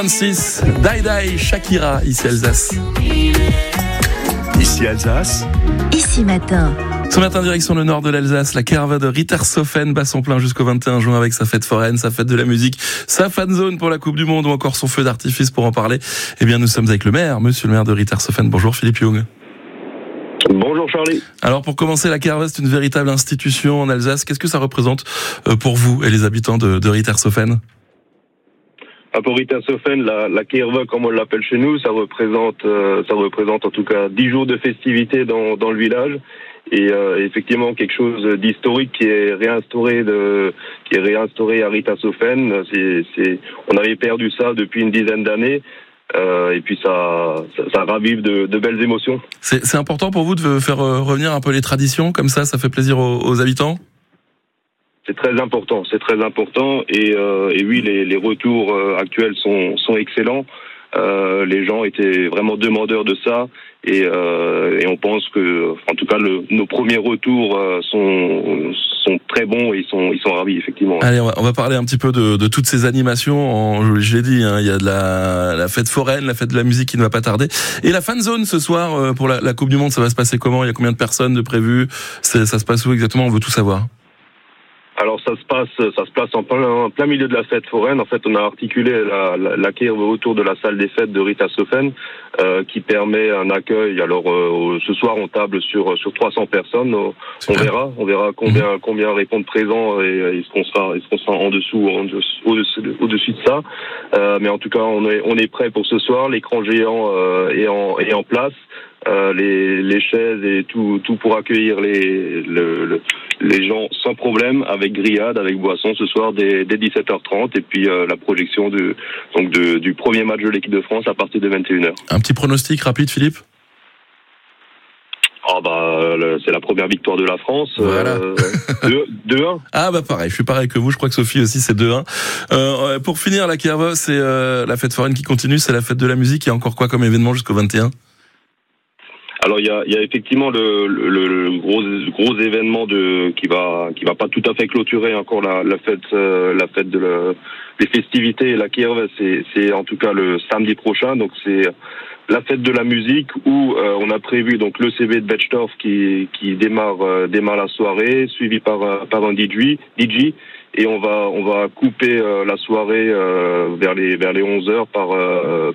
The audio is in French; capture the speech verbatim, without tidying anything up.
vingt-six, Die Die, Shakira, ici Alsace. Ici Alsace. Ici Matin. Ce matin, direction le nord de l'Alsace, la Kerwa de Rittershofen bat son plein jusqu'au vingt et un juin avec sa fête foraine, sa fête de la musique, sa fanzone pour la Coupe du Monde ou encore son feu d'artifice. Pour en parler, eh bien, nous sommes avec le maire, monsieur le maire de Rittershofen. Bonjour Philippe Young. Bonjour Charlie. Alors pour commencer, la Kerwa, c'est une véritable institution en Alsace. Qu'est-ce que ça représente pour vous et les habitants de, de Rittershofen ? À pour Rittershofen, la, la Kerwa, comme on l'appelle chez nous, ça représente, euh, ça représente en tout cas dix jours de festivités dans, dans le village. Et euh, effectivement quelque chose d'historique qui est réinstauré de qui est réinstauré à Rittershofen. C'est, c'est on avait perdu ça depuis une dizaine d'années. Euh, et puis ça, ça, ça ravive de, de belles émotions. C'est, c'est important pour vous de faire revenir un peu les traditions comme ça, ça fait plaisir aux, aux habitants. C'est très important, c'est très important. Et, euh, et oui, les, les retours actuels sont, sont excellents. Euh, les gens étaient vraiment demandeurs de ça. Et, euh, et on pense que, en tout cas, le, nos premiers retours euh, sont, sont très bons et ils sont, ils sont ravis, effectivement. Allez, on va, on va parler un petit peu de, de toutes ces animations. En, je, je l'ai dit, hein, il y a de la, la fête foraine, la fête de la musique qui ne va pas tarder. Et la fanzone ce soir euh, pour la, la Coupe du Monde, ça va se passer comment ? Il y a combien de personnes de prévues ? C'est, ça se passe où exactement ? On veut tout savoir. Alors ça se passe, ça se passe en plein, en plein milieu de la fête foraine. En fait, on a articulé la, la, la Kerwa autour de la salle des fêtes de Rittershofen, euh, qui permet un accueil. Alors euh, ce soir, on table sur sur trois cents personnes. On Super. verra, on verra combien combien répondent présents et est-ce qu'on sera est-ce qu'on sera en dessous, en dessous au-dessus de, au-dessus de ça. Euh, mais en tout cas, on est on est prêt pour ce soir. L'écran géant euh, est en est en place. Euh, les, les chaises et tout, tout pour accueillir les, le, le, les gens sans problème, avec grillade, avec boisson ce soir dès, dès dix-sept heures trente et puis euh, la projection de, donc de, du premier match de l'équipe de France à partir de vingt et une heures. Un petit pronostic rapide, Philippe ? Ah bah le, c'est la première victoire de la France. Voilà. Euh, deux un. Ah bah pareil, je suis pareil que vous, je crois que Sophie aussi c'est deux un. Euh, pour finir, la Kerwa, c'est euh, la fête foraine qui continue, c'est la fête de la musique. Il y a encore quoi comme événement jusqu'au vingt et un ? Alors il y a, il y a effectivement le, le, le gros gros événement de qui va qui va pas tout à fait clôturer encore la, la fête euh, la fête de la, les festivités et la Kerwa, c'est c'est en tout cas le samedi prochain, donc c'est la fête de la musique où euh, on a prévu donc le C B de Betschdorf qui qui démarre euh, démarre la soirée, suivi par euh, par un D J D J et on va on va couper euh, la soirée euh, vers les vers les onze heures par euh,